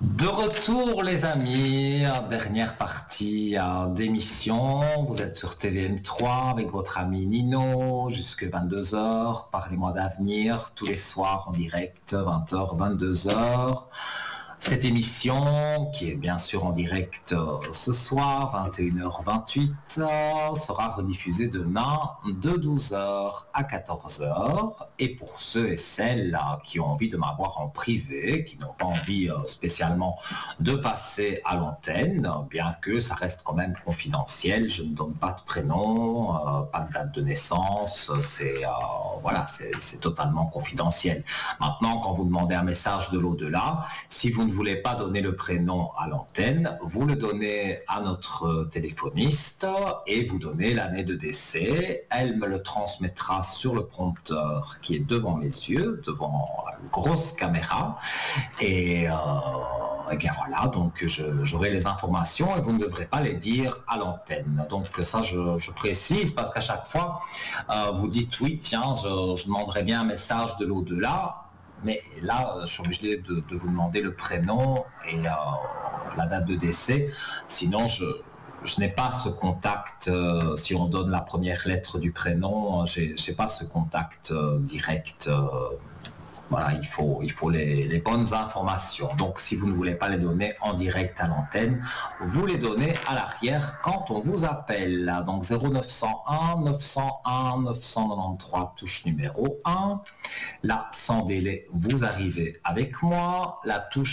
De retour les amis, dernière partie d'émission, vous êtes sur TVM3 avec votre ami Nino jusque 22h, parlez-moi d'avenir tous les soirs en direct, 20h, 22h. Cette émission, qui est bien sûr en direct ce soir, 21h28, sera rediffusée demain de 12h à 14h. Et pour ceux et celles qui ont envie de m'avoir en privé, qui n'ont pas envie spécialement de passer à l'antenne, bien que ça reste quand même confidentiel, je ne donne pas de prénom, pas de date de naissance, c'est totalement confidentiel. Maintenant, quand vous demandez un message de l'au-delà, si vous ne voulez pas donner le prénom à l'antenne, vous le donnez à notre téléphoniste et vous donnez l'année de décès. Elle me le transmettra sur le prompteur qui est devant mes yeux, devant une grosse caméra. Et bien voilà, donc j'aurai les informations et vous ne devrez pas les dire à l'antenne. Donc ça, je précise parce qu'à chaque fois, vous dites oui, tiens, je demanderai bien un message de l'au-delà. Mais là, je suis obligé de vous demander le prénom et la date de décès. Sinon, je n'ai pas ce contact. Si on donne la première lettre du prénom, j'ai pas ce contact direct. Voilà, il faut les bonnes informations. Donc, si vous ne voulez pas les donner en direct à l'antenne, vous les donnez à l'arrière quand on vous appelle. Donc, 0901 901 993, touche numéro 1. Là, sans délai, vous arrivez avec moi. La touche